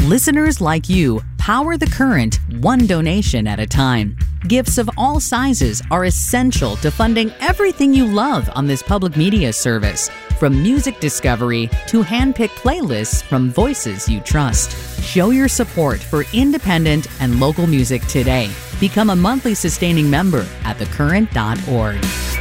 Listeners like you power The Current, one donation at a time. Gifts of all sizes are essential to funding everything you love on this public media service, from music discovery to hand-picked playlists from voices you trust. Show your support for independent and local music today. Become a monthly sustaining member at thecurrent.org.